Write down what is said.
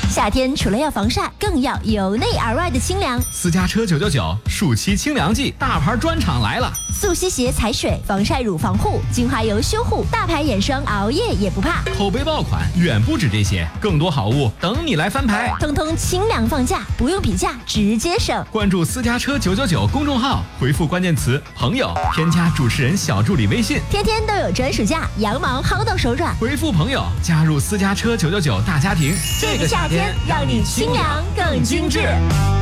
夏天除了要防晒，更要由内而外的清凉。 私家车999暑期清凉季，大牌专场来了！ 速吸鞋踩水，防晒乳防护，精华油修护，大牌眼霜，熬夜也不怕。 口碑爆款远不止这些，更多好物等你来翻牌。 通通清凉放价，不用比价，直接省。 关注私家车999公众号，回复关键词“朋友”，添加主持人小助理微信， 天天都有专属价，羊毛薅到手软。 回复“朋友”，加入私家车999大家庭。 这个夏天让你清凉更精致。